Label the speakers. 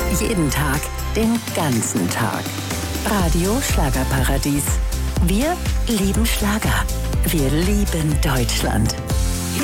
Speaker 1: Jeden Tag, den ganzen Tag. Radio Schlagerparadies. Wir lieben Schlager. Wir lieben Deutschland.